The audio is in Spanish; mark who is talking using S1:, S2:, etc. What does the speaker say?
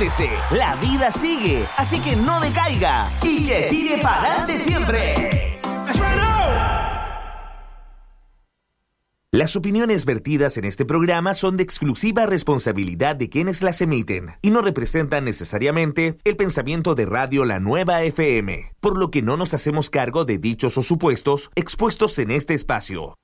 S1: Cuídese, la vida sigue, así que no decaiga y que tire para adelante siempre. Las opiniones vertidas en este programa son de exclusiva responsabilidad de quienes las emiten y no representan necesariamente el pensamiento de Radio La Nueva FM, por lo que no nos hacemos cargo de dichos o supuestos expuestos en este espacio.